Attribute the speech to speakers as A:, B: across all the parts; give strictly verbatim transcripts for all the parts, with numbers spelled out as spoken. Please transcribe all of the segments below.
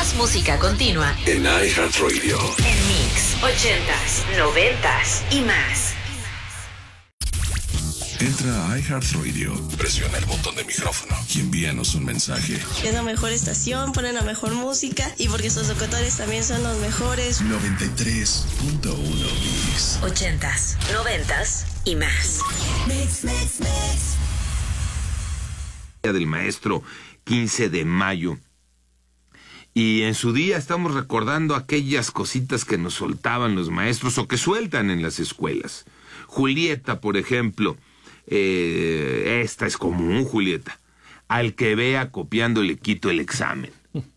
A: Más música continua
B: en iHeartRadio.
A: En Mix, ochentas, noventas y más.
B: Entra a iHeartRadio, presiona el botón de micrófono y envíanos un mensaje.
C: Es la mejor estación, ponen la mejor música y porque sus locutores también son los mejores.
B: noventa y tres punto uno Mix.
A: Ochentas, noventas y más.
D: Mix, mix, mix.
E: Día del Maestro, quince de mayo. Y en su día estamos recordando aquellas cositas que nos soltaban los maestros o que sueltan en las escuelas. Julieta, por ejemplo. Eh, esta es común, Julieta. Al que vea copiando le quito el examen.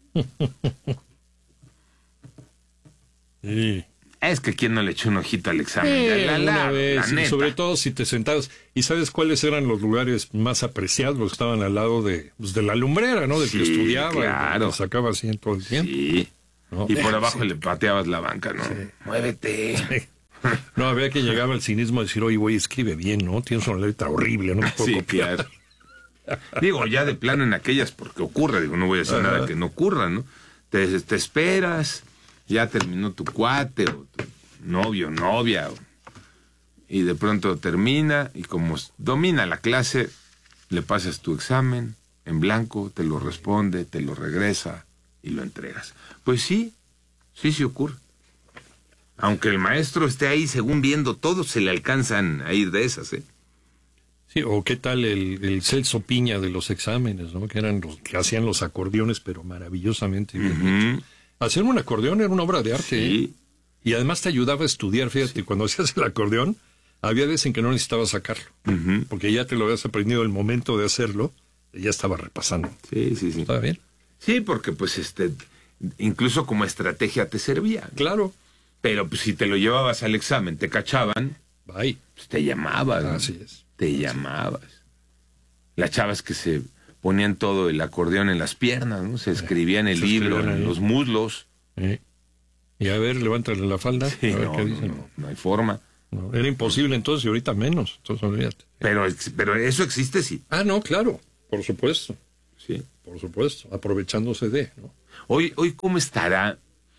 F: Sí.
E: Es que quién no le echó un ojito al examen.
F: Eh,
E: la, la,
F: una
E: la,
F: vez,
E: la
F: y
E: neta.
F: sobre todo si te sentabas. ¿Y sabes cuáles eran los lugares más apreciados? Los que estaban al lado de, pues, de la lumbrera, ¿no? Del
E: Sí,
F: que estudiaba.
E: claro.
F: Y que sacaba así en todo el tiempo.
E: Sí.
F: ¿No?
E: Y por abajo
F: Sí.
E: le pateabas la banca, ¿no?
F: Sí.
E: Muévete.
F: Sí. No, había que llegaba al cinismo de decir, oye, güey, escribe bien, ¿no? Tienes una letra horrible, no puedo
E: Sí,
F: copiar.
E: claro. Digo, ya de plano en aquellas, porque ocurre, digo, no voy a decir
F: Ajá.
E: nada que no ocurra, ¿no? Te, te esperas, ya terminó tu cuate, o tu novio, novia, o, y de pronto termina, y como domina la clase, le pasas tu examen en blanco, te lo responde, te lo regresa, y lo entregas. Pues sí, sí, sí ocurre. Aunque el maestro esté ahí, según viendo todo, se le alcanzan a ir de esas, ¿eh?
F: Sí, o qué tal el, el Celso Piña de los exámenes, ¿no? Que eran los que hacían los acordeones, pero maravillosamente bien.
E: Ujú.
F: Hacer un acordeón era una obra de arte,
E: Sí.
F: ¿eh? Y además te ayudaba a estudiar, fíjate, cuando hacías el acordeón, había veces en que no necesitabas sacarlo,
E: Ujú.
F: porque ya te lo habías aprendido el momento de hacerlo, y ya estaba repasando.
E: Sí, sí, sí.
F: ¿Está bien?
E: Sí, porque pues este, incluso como estrategia te servía.
F: Claro.
E: Pero pues si te lo llevabas al examen, te cachaban,
F: Bye.
E: pues te llamaban. ¿no?
F: Así es.
E: Te llamabas. Las chavas que se ponían todo el acordeón en las piernas, ¿no? Se escribían el
F: se
E: libro
F: escribían
E: en
F: ahí.
E: los muslos.
F: ¿Eh? Y a ver, levántale la falda.
E: Sí,
F: a ver
E: no,
F: qué
E: no,
F: dicen.
E: no, no hay forma.
F: No, era imposible entonces y ahorita menos. Entonces olvídate.
E: Pero, pero eso existe, sí.
F: Ah, no, claro. Por supuesto.
E: Sí.
F: Por supuesto. Aprovechándose de, ¿no?
E: Hoy, hoy, ¿cómo estará?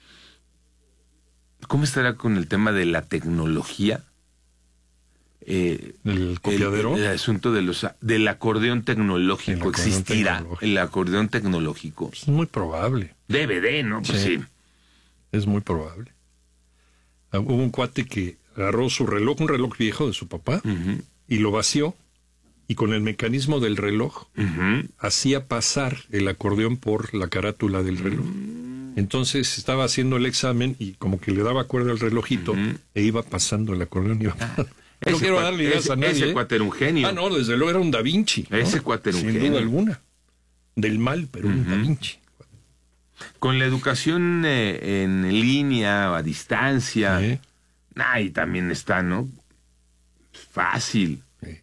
E: ¿Cómo estará con el tema de la tecnología? Eh,
F: ¿El copiadero?
E: El, el asunto de los, del acordeón tecnológico.
F: El acordeón
E: ¿Existirá
F: tecnológico.
E: el acordeón tecnológico?
F: Es muy probable.
E: D V D, ¿no? Pues sí.
F: Sí. Es muy probable. Ah, hubo un cuate que agarró su reloj, un reloj viejo de su papá,
E: Ujú,
F: y lo vació, y con el mecanismo del reloj
E: ujú.
F: hacía pasar el acordeón por la carátula del reloj. Entonces estaba haciendo el examen y como que le daba cuerda al relojito
E: Ujú.
F: e iba pasando el acordeón. Iba... no
E: Ese
F: quiero
E: cuate-
F: darle ideas
E: ese-
F: a nadie.
E: ese
F: ¿eh?
E: cuate era un genio.
F: Ah, no, desde luego era un Da Vinci. ¿no?
E: Ese cuate era un
F: Sin
E: genio.
F: duda alguna. Del mal, pero un Da Vinci.
E: Con la educación eh, en línea, a distancia,
F: Sí.
E: ahí también está, ¿no? Fácil.
F: Sí.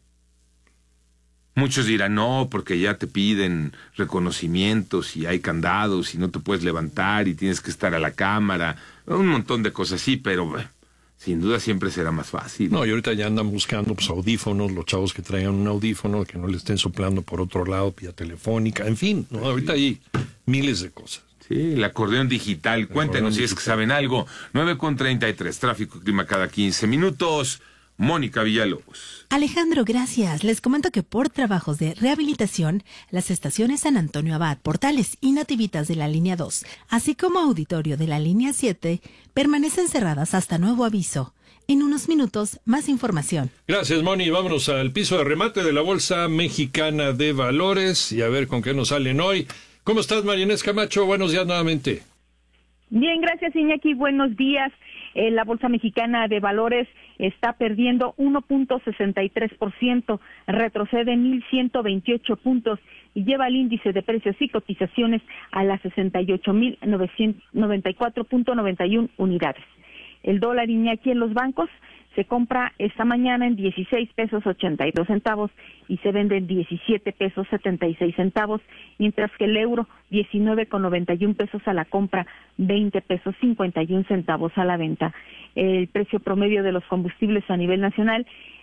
E: Muchos dirán, no, porque ya te piden reconocimientos y hay candados y no te puedes levantar y tienes que estar a la cámara, un montón de cosas así, pero bueno, sin duda siempre será más fácil.
F: No, y ahorita ya andan buscando pues, audífonos, los chavos que traigan un audífono, que no le estén soplando por otro lado, vía telefónica, en fin, ¿no? Ahorita hay miles de cosas.
E: Sí, el acordeón digital. Cuéntenos si es que saben algo. nueve con treinta y tres, tráfico y clima cada quince minutos. Mónica Villalobos.
G: Alejandro, gracias. Les comento que por trabajos de rehabilitación, las estaciones San Antonio Abad, Portales y Nativitas de la línea dos, así como Auditorio de la línea siete, permanecen cerradas hasta nuevo aviso. En unos minutos, más información.
F: Gracias, Moni. Vámonos al piso de remate de la Bolsa Mexicana de Valores y a ver con qué nos salen hoy. ¿Cómo estás, María Inés Camacho? Buenos días nuevamente.
H: Bien, gracias, Iñaki. Buenos días. Eh, la Bolsa Mexicana de Valores está perdiendo uno punto sesenta y tres por ciento, retrocede mil ciento veintiocho puntos y lleva el índice de precios y cotizaciones a las sesenta y ocho mil novecientos noventa y cuatro punto noventa y uno unidades. El dólar, Iñaki, en los bancos se compra esta mañana en dieciséis pesos ochenta y dos centavos y se vende en diecisiete pesos setenta y seis centavos, mientras que el euro diecinueve con noventa y uno pesos a la compra, veinte pesos cincuenta y uno centavos a la venta. El precio promedio de los combustibles a nivel nacional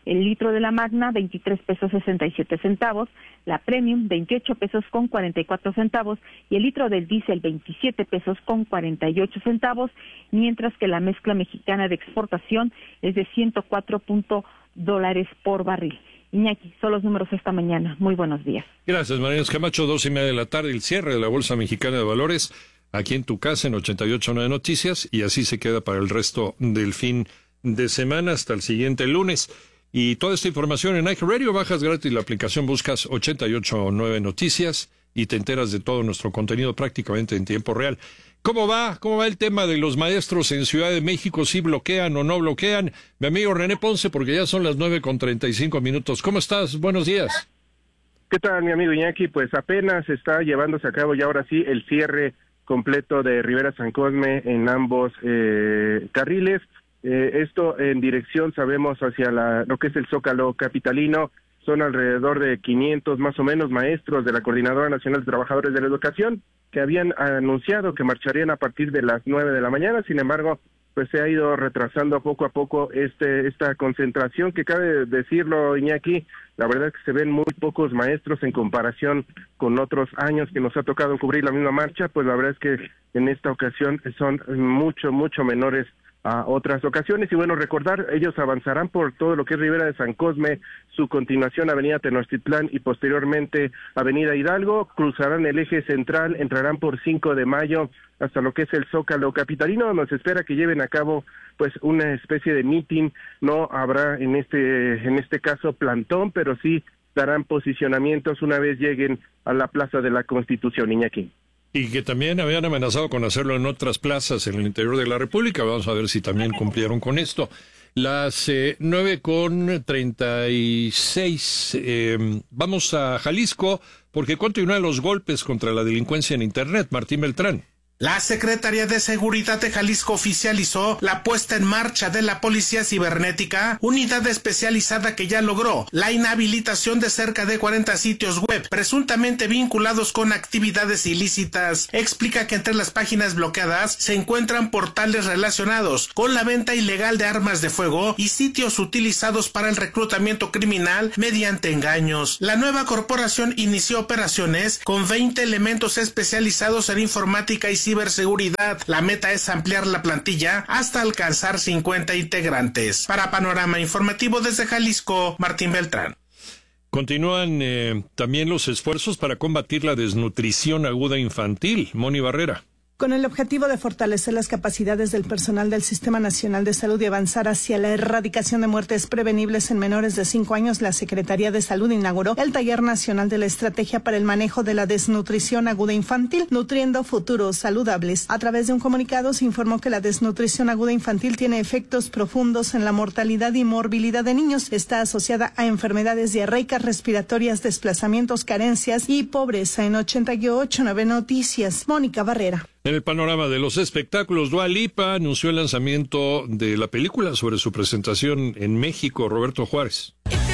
H: el litro de la Magna, veintitrés pesos sesenta y siete centavos, la Premium, veintiocho pesos con cuarenta y cuatro centavos, y el litro del diésel, veintisiete pesos con cuarenta y ocho centavos, mientras que la mezcla mexicana de exportación es de ciento cuatro dólares por barril. Iñaki, son los números esta mañana. Muy buenos días.
F: Gracias, Mariana Camacho. Dos y media de la tarde, el cierre de la Bolsa Mexicana de Valores, aquí en tu casa, en ochenta y ocho punto nueve Noticias, y así se queda para el resto del fin de semana hasta el siguiente lunes. Y toda esta información en iHeartRadio, bajas gratis la aplicación, buscas ochenta y ocho punto nueve Noticias y te enteras de todo nuestro contenido prácticamente en tiempo real. ¿Cómo va? ¿Cómo va el tema de los maestros en Ciudad de México? ¿Si bloquean o no bloquean? Mi amigo René Ponce, porque ya son las nueve con treinta y cinco minutos. ¿Cómo estás? Buenos días.
I: ¿Qué tal, mi amigo Iñaki? Pues apenas está llevándose a cabo ya ahora sí el cierre completo de Rivera San Cosme en ambos eh, carriles. Eh, esto en dirección, sabemos, hacia la, lo que es el Zócalo capitalino. Son alrededor de quinientos más o menos maestros de la Coordinadora Nacional de Trabajadores de la Educación que habían anunciado que marcharían a partir de las nueve de la mañana. Sin embargo, pues se ha ido retrasando poco a poco este esta concentración, que cabe decirlo, Iñaki, la verdad es que se ven muy pocos maestros en comparación con otros años que nos ha tocado cubrir la misma marcha. Pues la verdad es que en esta ocasión son mucho, mucho menores a otras ocasiones. Y bueno, recordar, ellos avanzarán por todo lo que es Rivera de San Cosme, su continuación Avenida Tenochtitlán y posteriormente Avenida Hidalgo, cruzarán el eje central, entrarán por cinco de mayo hasta lo que es el Zócalo capitalino, donde se espera que lleven a cabo pues una especie de meeting. No habrá en este en este caso plantón, pero sí darán posicionamientos una vez lleguen a la Plaza de la Constitución, Iñaki.
F: Y que también habían amenazado con hacerlo en otras plazas en el interior de la República. Vamos a ver si también cumplieron con esto. Las eh, nueve con treinta y seis. Eh, vamos a Jalisco porque continúan los golpes contra la delincuencia en Internet. Martín Beltrán.
J: La Secretaría de Seguridad de Jalisco oficializó la puesta en marcha de la Policía Cibernética, unidad especializada que ya logró la inhabilitación de cerca de cuarenta sitios web presuntamente vinculados con actividades ilícitas. Explica que entre las páginas bloqueadas se encuentran portales relacionados con la venta ilegal de armas de fuego y sitios utilizados para el reclutamiento criminal mediante engaños. La nueva corporación inició operaciones con veinte elementos especializados en informática y ciberseguridad. La meta es ampliar la plantilla hasta alcanzar cincuenta integrantes. Para Panorama Informativo desde Jalisco, Martín Beltrán.
F: Continúan eh, también los esfuerzos para combatir la desnutrición aguda infantil. Moni Barrera.
K: Con el objetivo de fortalecer las capacidades del personal del Sistema Nacional de Salud y avanzar hacia la erradicación de muertes prevenibles en menores de cinco años, la Secretaría de Salud inauguró el Taller Nacional de la Estrategia para el Manejo de la Desnutrición Aguda Infantil, nutriendo futuros saludables. A través de un comunicado se informó que la desnutrición aguda infantil tiene efectos profundos en la mortalidad y morbilidad de niños. Está asociada a enfermedades diarreicas, respiratorias, desplazamientos, carencias y pobreza. En ochenta y ocho punto nueve Noticias, Mónica Barrera.
F: En el panorama de los espectáculos, Dua Lipa anunció el lanzamiento de la película sobre su presentación en México. Roberto Juárez.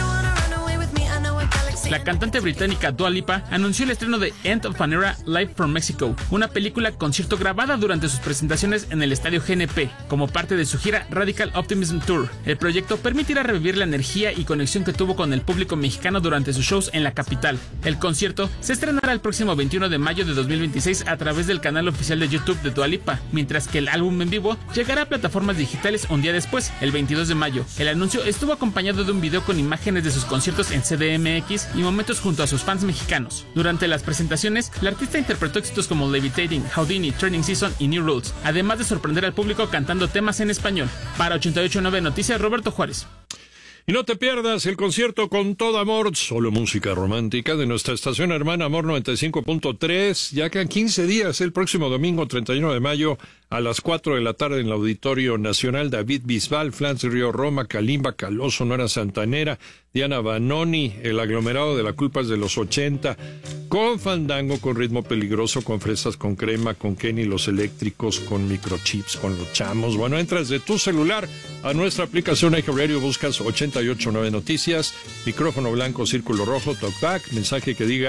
L: La cantante británica Dua Lipa anunció el estreno de End of an Era Live from Mexico, una película concierto grabada durante sus presentaciones en el estadio G N P, como parte de su gira Radical Optimism Tour. El proyecto permitirá revivir la energía y conexión que tuvo con el público mexicano durante sus shows en la capital. El concierto se estrenará el próximo veintiuno de mayo de dos mil veintiséis a través del canal oficial de YouTube de Dua Lipa, mientras que el álbum en vivo llegará a plataformas digitales un día después, el veintidós de mayo. El anuncio estuvo acompañado de un video con imágenes de sus conciertos en C D M X y momentos junto a sus fans mexicanos. Durante las presentaciones, la artista interpretó éxitos como Levitating, Houdini, Turning Season y New Rules, además de sorprender al público cantando temas en español. Para ochenta y ocho punto nueve Noticias, Roberto Juárez.
F: Y no te pierdas el concierto Con Todo Amor, solo música romántica, de nuestra estación hermana Amor noventa y cinco punto tres. Ya quedan quince días, el próximo domingo treinta y uno de mayo a las cuatro de la tarde en el Auditorio Nacional. David Bisbal, Flans Río Roma, Kalimba, Caloso, Nora Santanera, Diana Banoni, el aglomerado de la culpa es de los ochenta, con fandango, con ritmo peligroso, con fresas, con crema, con Kenny, los eléctricos, con microchips, con los chamos. Bueno, entras de tu celular a nuestra aplicación iHeartRadio, buscas ochenta y ocho punto nueve Noticias, micrófono blanco, círculo rojo, talkback, mensaje que diga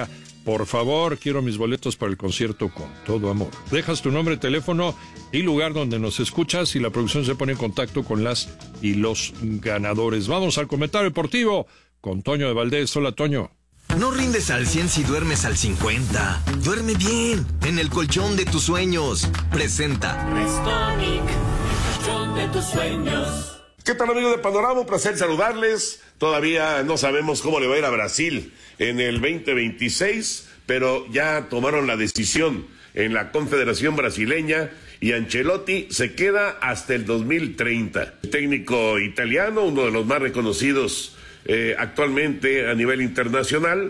F: Por favor, quiero mis boletos para el concierto con todo amor. Dejas tu nombre, teléfono y lugar donde nos escuchas y la producción se pone en contacto con las y los ganadores. Vamos al comentario deportivo con Toño de Valdés. Hola, Toño.
M: No rindes al cien si duermes al cincuenta. Duerme bien, en el colchón de tus sueños. Presenta
N: Restonic, el colchón de tus sueños.
O: ¿Qué tal, amigos de Panorama? Un placer saludarles. Todavía no sabemos cómo le va a ir a Brasil en el veinte veintiséis, pero ya tomaron la decisión en la Confederación Brasileña y Ancelotti se queda hasta el dos mil treinta. El técnico italiano, uno de los más reconocidos eh, actualmente a nivel internacional,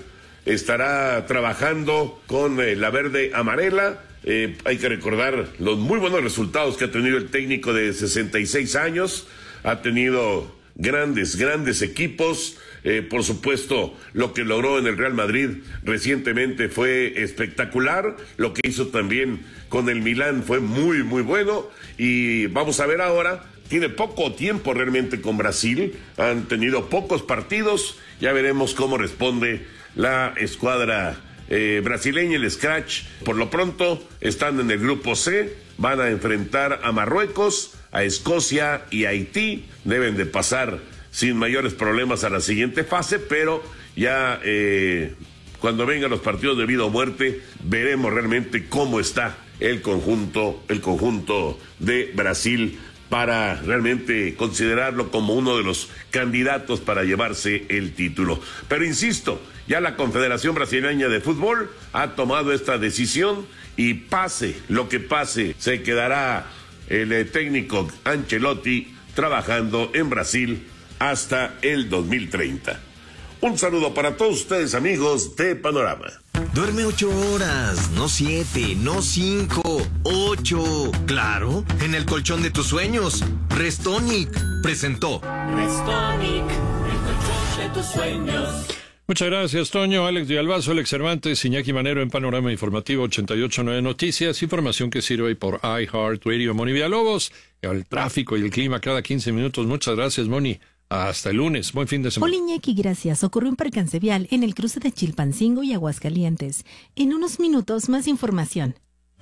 O: estará trabajando con eh, la verde amarela. Eh, hay que recordar los muy buenos resultados que ha tenido el técnico de sesenta y seis años. Ha tenido grandes, grandes equipos. Eh, por supuesto, lo que logró en el Real Madrid recientemente fue espectacular. Lo que hizo también con el Milán fue muy, muy bueno. Y vamos a ver ahora, tiene poco tiempo realmente con Brasil. Han tenido pocos partidos. Ya veremos cómo responde la escuadra eh, brasileña, el Scratch. Por lo pronto, están en el grupo C. Van a enfrentar a Marruecos, a Escocia y a Haití. Deben de pasar sin mayores problemas a la siguiente fase, pero ya eh, cuando vengan los partidos de vida o muerte, veremos realmente cómo está el conjunto, el conjunto de Brasil para realmente considerarlo como uno de los candidatos para llevarse el título. Pero insisto, ya la Confederación Brasileña de Fútbol ha tomado esta decisión y pase lo que pase, se quedará el eh, técnico Ancelotti trabajando en Brasil hasta el dos mil treinta. Un saludo para todos ustedes, amigos de Panorama.
M: Duerme ocho horas, no siete, no cinco, ocho. Claro, en el colchón de tus sueños. Restonic presentó
N: Restonic, el colchón de tus sueños.
F: Muchas gracias, Toño. Alex de Albazo, Alex Cervantes, Iñaki Manero en Panorama Informativo ochenta y ocho punto nueve Noticias. Información que sirve hoy por iHeartRadio. Moni Villalobos, el tráfico y el clima cada quince minutos. Muchas gracias, Moni. Hasta el lunes. Buen fin de semana.
G: Hola, Iñaki, gracias. Ocurrió un percance vial en el cruce de Chilpancingo y Aguascalientes. En unos minutos, más información.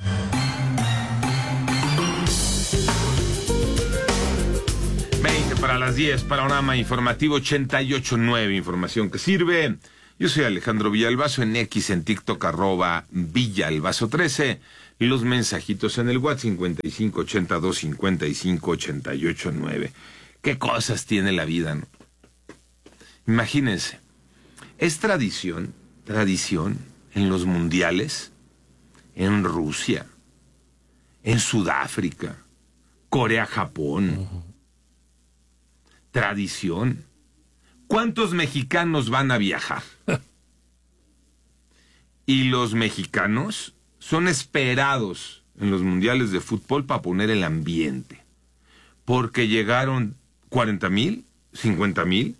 E: veinte para las diez, Panorama Informativo ochenta y ocho punto nueve, información que sirve. Yo soy Alejandro Villalbazo, en X, en TikTok, arroba Villalbazo trece. Y los mensajitos en el WhatsApp cincuenta y cinco ochenta y dos cincuenta y cinco ochenta y ocho nueve. ¿Qué cosas tiene la vida, no? Imagínense, es tradición, tradición en los mundiales, en Rusia, en Sudáfrica, Corea, Japón. Uh-huh. Tradición. ¿Cuántos mexicanos van a viajar? Y los mexicanos son esperados en los mundiales de fútbol para poner el ambiente. Porque llegaron cuarenta mil, cincuenta mil.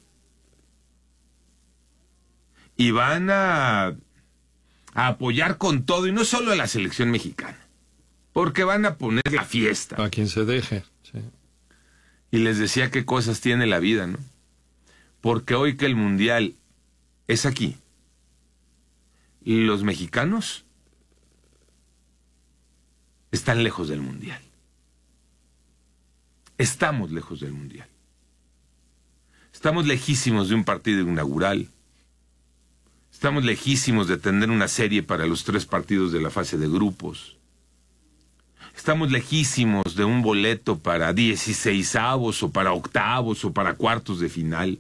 E: Y van a, a apoyar con todo, y no solo a la selección mexicana. Porque van a poner la fiesta.
F: A quien se deje, sí.
E: Y les decía qué cosas tiene la vida, ¿no? Porque hoy que el mundial es aquí, y los mexicanos están lejos del mundial. Estamos lejos del mundial. Estamos lejísimos de un partido inaugural. Estamos lejísimos de tener una serie para los tres partidos de la fase de grupos. Estamos lejísimos de un boleto para dieciseisavos o para octavos o para cuartos de final.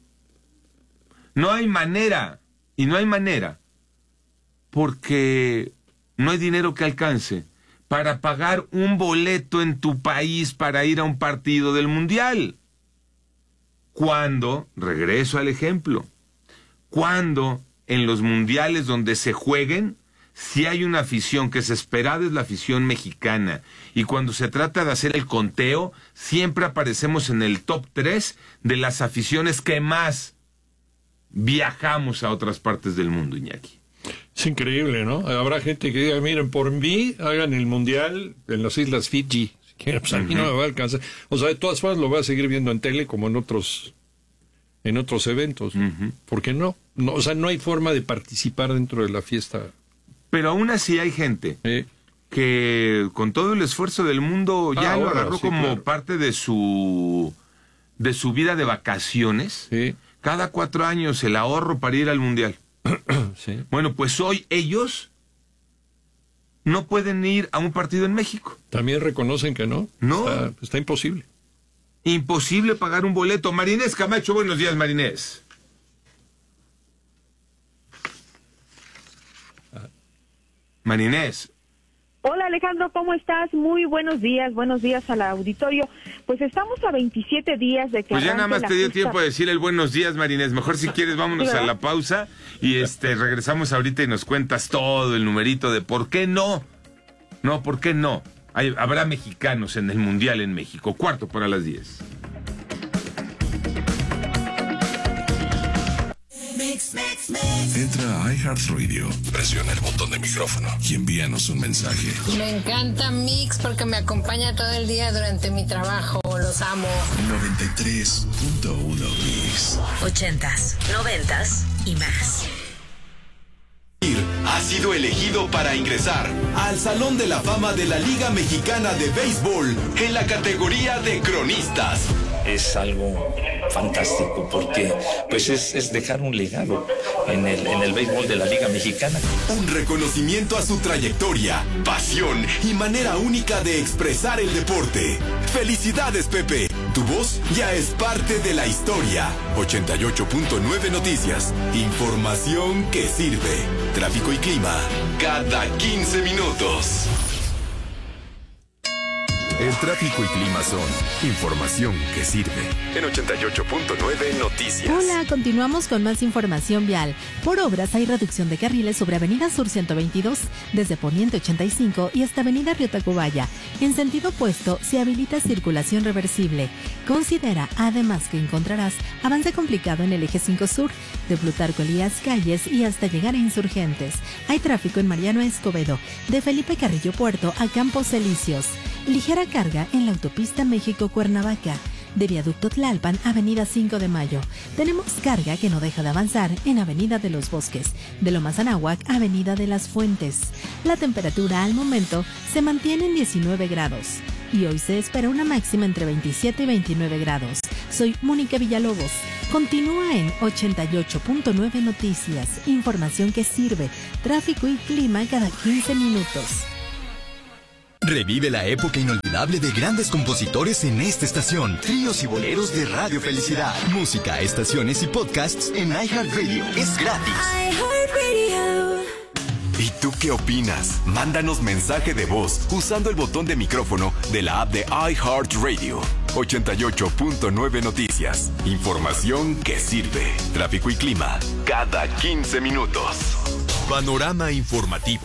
E: No hay manera, y no hay manera, porque no hay dinero que alcance para pagar un boleto en tu país para ir a un partido del mundial. Cuando, regreso al ejemplo, cuando en los mundiales donde se jueguen, si hay una afición que es esperada, es la afición mexicana. Y cuando se trata de hacer el conteo, siempre aparecemos en el top tres de las aficiones que más viajamos a otras partes del mundo, Iñaki.
F: Es increíble, ¿no? Habrá gente que diga, miren, por mí, hagan el mundial en las Islas Fiji. Si quieren, pues a mí uh-huh. no me va a alcanzar. O sea, de todas formas lo voy a seguir viendo en tele como en otros en otros eventos. Uh-huh. ¿Por qué no? no? O sea, no hay forma de participar dentro de la fiesta.
E: Pero aún así hay gente ¿Eh? que con todo el esfuerzo del mundo ya ah, lo agarró sí, como claro. parte de su de su vida de vacaciones.
F: Sí.
E: Cada cuatro años el ahorro para ir al Mundial.
F: Sí.
E: Bueno, pues hoy ellos no pueden ir a un partido en México.
F: También reconocen que no.
E: No.
F: Está, está imposible.
E: Imposible pagar un boleto. Marinés Camacho, buenos días, Marinés. Marinés.
H: Hola Alejandro, ¿cómo estás? Muy buenos días, buenos días al auditorio. Pues estamos a veintisiete días de que
E: Pues ya nada más te dio
H: justa...
E: tiempo de decir el buenos días, Marinés. Mejor si quieres vámonos ¿Sí, a la pausa y este regresamos ahorita y nos cuentas todo el numerito de por qué no. No, ¿por qué no? Hay, habrá mexicanos en el Mundial en México. Cuarto para las diez.
B: Mix, mix, mix. Entra a iHeartRadio, presiona el botón de micrófono y envíanos un mensaje.
P: Me encanta Mix porque me acompaña todo el día durante mi trabajo. Los amo.
B: noventa y tres punto uno Mix.
A: Ochentas, noventas y más.
Q: Ha sido elegido para ingresar al Salón de la Fama de la Liga Mexicana de Béisbol en la categoría de cronistas.
R: Es algo fantástico porque pues es, es dejar un legado en el, en el béisbol de la Liga Mexicana.
Q: Un reconocimiento a su trayectoria, pasión y manera única de expresar el deporte. ¡Felicidades, Pepe! Tu voz ya es parte de la historia. ochenta y ocho punto nueve Noticias. Información que sirve. Tráfico y clima cada quince minutos. El tráfico y clima son información que sirve. En ochenta y ocho punto nueve Noticias.
G: Hola, continuamos con más información vial. Por obras hay reducción de carriles sobre Avenida Sur ciento veintidós, desde Poniente ochenta y cinco y hasta Avenida Río Tacubaya. En sentido opuesto, se habilita circulación reversible. Considera además que encontrarás avance complicado en el eje cinco Sur, de Plutarco Elías Calles y hasta llegar a Insurgentes. Hay tráfico en Mariano Escobedo, de Felipe Carrillo Puerto a Campos Elíseos. Ligera carga en la autopista México-Cuernavaca, de Viaducto Tlalpan, Avenida cinco de Mayo. Tenemos carga que no deja de avanzar en Avenida de los Bosques, de Lomas Anáhuac, Avenida de las Fuentes. La temperatura al momento se mantiene en diecinueve grados y hoy se espera una máxima entre veintisiete y veintinueve grados. Soy Mónica Villalobos. Continúa en ochenta y ocho punto nueve Noticias, información que sirve, tráfico y clima cada quince minutos.
Q: Revive la época inolvidable de grandes compositores en esta estación. Tríos y boleros de Radio Felicidad. Música, estaciones y podcasts en iHeartRadio. Es gratis. iHeartRadio. ¿Y tú qué opinas? Mándanos mensaje de voz usando el botón de micrófono de la app de iHeartRadio. ochenta y ocho punto nueve Noticias. Información que sirve. Tráfico y clima cada quince minutos. Panorama informativo.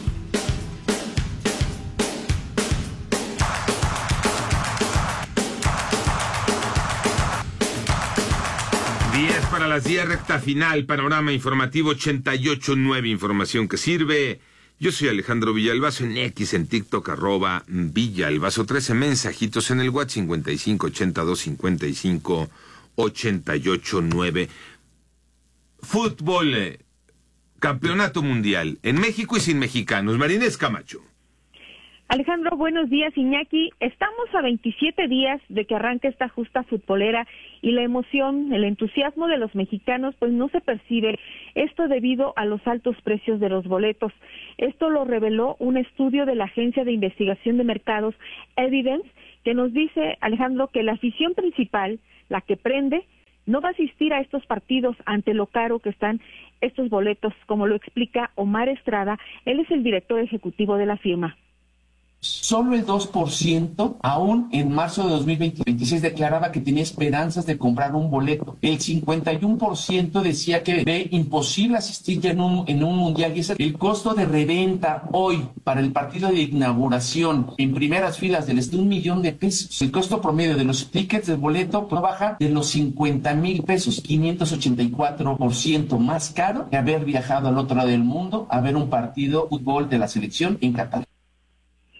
E: diez para las diez, recta final, panorama informativo ochenta y ocho punto nueve, información que sirve. Yo soy Alejandro Villalbazo, en X, en TikTok, arroba Villalbazo. trece mensajitos en el WhatsApp, cincuenta y cinco ochenta y dos cincuenta y cinco ochenta y ocho nueve. Fútbol, eh, campeonato mundial, en México y sin mexicanos. Marinés Camacho.
H: Alejandro, buenos días, Iñaki. Estamos a veintisiete días de que arranque esta justa futbolera y la emoción, el entusiasmo de los mexicanos pues no se percibe, esto debido a los altos precios de los boletos. Esto lo reveló un estudio de la Agencia de Investigación de Mercados Evidence, que nos dice, Alejandro, que la afición principal, la que prende, no va a asistir a estos partidos ante lo caro que están estos boletos, como lo explica Omar Estrada. Él es el director ejecutivo de la firma.
S: Solo el dos por ciento, aún en marzo de dos mil veintiséis, declaraba que tenía esperanzas de comprar un boleto. El cincuenta y uno por ciento decía que ve imposible asistir ya en un, en un mundial. Y ese, el costo de reventa hoy para el partido de inauguración en primeras filas del este, un millón de pesos. El costo promedio de los tickets del boleto no baja de los cincuenta mil pesos, quinientos ochenta y cuatro por ciento más caro que haber viajado al otro lado del mundo a ver un partido de fútbol de la selección en Qatar.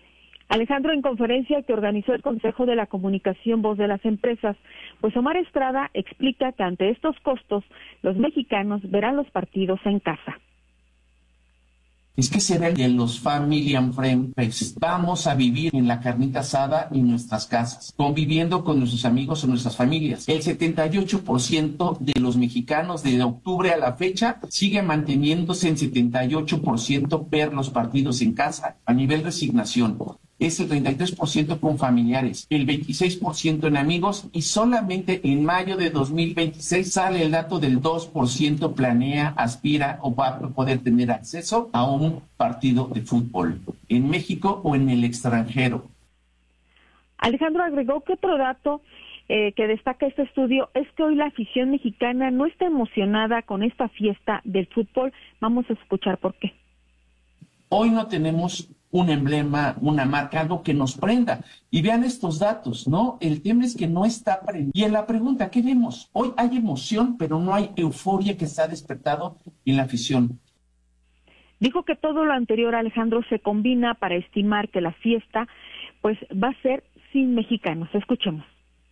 H: Alejandro, en conferencia que organizó el Consejo de la Comunicación Voz de las Empresas, pues Omar Estrada explica que ante estos costos, los mexicanos verán los partidos en casa.
S: Es que será el de los Family and Friends Fest. Vamos a vivir en la carnita asada en nuestras casas, conviviendo con nuestros amigos o nuestras familias. El setenta y ocho por ciento de los mexicanos de octubre a la fecha sigue manteniéndose en setenta y ocho por ciento ver los partidos en casa a nivel resignación. Es el treinta y tres por ciento con familiares, el veintiséis por ciento en amigos y solamente en mayo de dos mil veintiséis sale el dato del dos por ciento planea, aspira o va a poder tener acceso a un partido de fútbol en México o en el extranjero.
H: Alejandro agregó que otro dato eh, que destaca este estudio es que hoy la afición mexicana no está emocionada con esta fiesta del fútbol. Vamos a escuchar por qué.
S: Hoy no tenemos un emblema, una marca, algo que nos prenda. Y vean estos datos, ¿no? El tema es que no está prendido. Y en la pregunta, ¿qué vemos? Hoy hay emoción, pero no hay euforia que se ha despertado en la afición.
H: Dijo que todo lo anterior, Alejandro, se combina para estimar que la fiesta, pues, va a ser sin mexicanos. Escuchemos.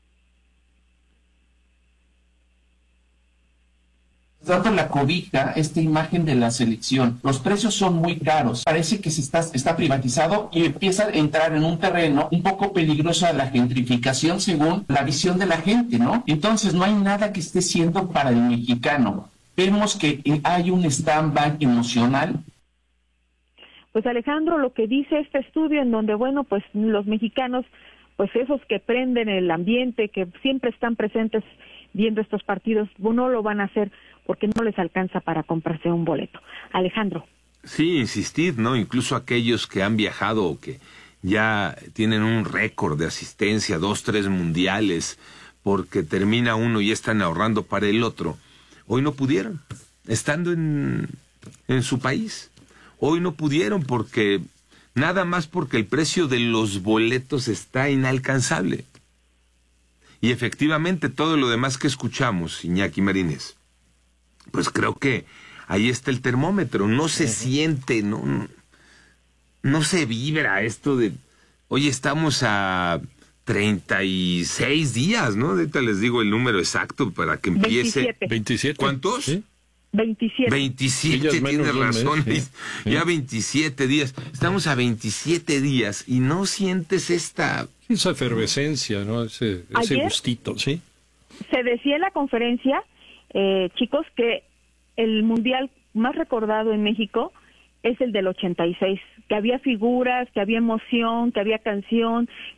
S: Dando la cobija esta imagen de la selección. Los precios son muy caros. Parece que se está, está privatizado y empieza a entrar en un terreno un poco peligroso a la gentrificación según la visión de la gente, ¿no? Entonces no hay nada que esté siendo para el mexicano. Vemos que hay un stand-by emocional.
H: Pues Alejandro, lo que dice este estudio en donde, bueno, pues los mexicanos, pues esos que prenden el ambiente, que siempre están presentes viendo estos partidos, no lo van a hacer porque no les alcanza para comprarse un boleto. Alejandro.
E: Sí, insistir, ¿no? Incluso aquellos que han viajado o que ya tienen un récord de asistencia, dos, tres mundiales, porque termina uno y están ahorrando para el otro, hoy no pudieron, estando en, en su país. Hoy no pudieron porque, nada más porque el precio de los boletos está inalcanzable. Y efectivamente todo lo demás que escuchamos, Iñaki Marínez, pues creo que ahí está el termómetro, no se siente, no, no se vibra esto de, oye, estamos a treinta y seis días, ¿no? Ahorita les digo el número exacto para que empiece.
H: veintisiete.
F: veintisiete.
E: ¿Cuántos?
F: ¿Sí?
H: veintisiete.
E: veintisiete,
F: Sí,
E: tienes razón,
F: mes, sí.
E: Ya veintisiete días, estamos a veintisiete días y no sientes esta...
F: Esa efervescencia, ¿no? Ese, ese
H: Ayer
F: gustito, ¿sí?
H: Se decía en la conferencia, eh, chicos, que el mundial más recordado en México es el del ochenta y seis, que había figuras, que había emoción, que había canción,